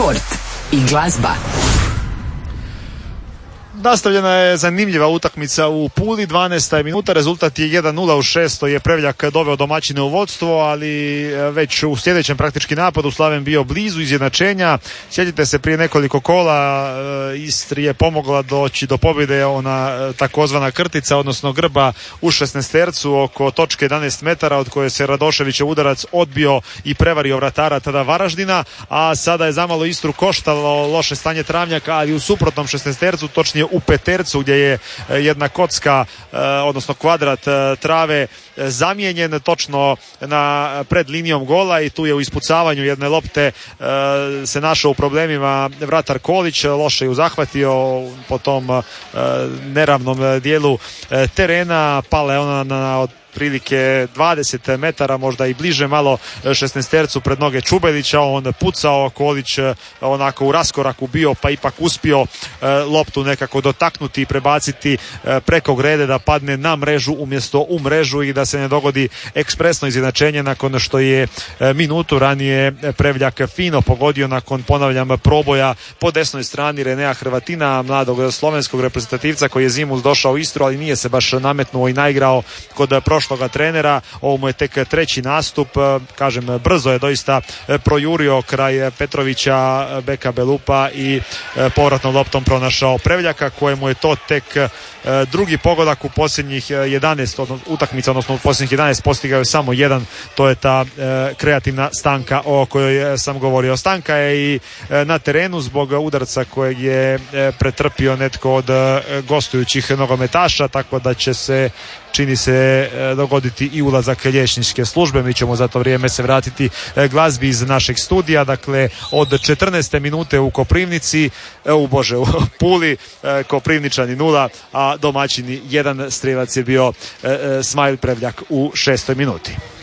sport i glazba. Nastavljena je zanimljiva utakmica u Puli, 12. minuta, rezultat je 1-0, u 6. je Prevljak doveo domaćine u vodstvo, ali već u sljedećem praktički napadu Slaven bio blizu izjednačenja. Sjetite se, prije nekoliko kola Istri je pomogla doći do pobjede ona takozvana krtica, odnosno grba u 16-tercu oko točke 11 metara od koje se Radoševićev udarac odbio i prevario vratara tada Varaždina, a sada je zamalo Istru koštalo loše stanje travnjaka, ali u suprotnom 16-tercu, točnije u petercu gdje je jedna kocka, odnosno kvadrat trave zamijenjen točno pred linijom gola i tu je u ispucavanju jedne lopte se našao u problemima vratar Kolić, loše je zahvatio po tom neravnom dijelu terena, pala je ona na prilike 20 metara, možda i bliže malo 16-tercu pred noge Čubelića, on pucao, Kolić onako u raskoraku bio, pa ipak uspio loptu nekako dotaknuti i prebaciti preko grede da padne na mrežu umjesto u mrežu i da se ne dogodi ekspresno izjednačenje nakon što je minutu ranije Prevljak fino pogodio nakon, ponavljam, proboja po desnoj strani Renea Hrvatina, mladog slovenskog reprezentativca koji je zimus došao u Istru, ali nije se baš nametnuo i naigrao kod prošloga trenera. Ovo mu je tek treći nastup, kažem, brzo je doista projurio kraj Petrovića, beka Belupa i povratnom loptom pronašao Prevljaka, kojemu je to tek drugi pogodak u posljednjih 11 utakmica, odnosno u posljednjih 11 postigao je samo jedan, to je ta kreativna Stanka o kojoj sam govorio. Stanka je i na terenu zbog udarca kojeg je pretrpio netko od gostujućih nogometaša, tako da će se, čini se, dogoditi i ulazak liječničke službe. Mi ćemo za to vrijeme se vratiti glazbi iz našeg studija. Dakle, od 14. minute u Koprivnici, u Puli, Koprivničani 0, a domaćini 1, strijelac je bio Smajl Prevljak u 6. minuti.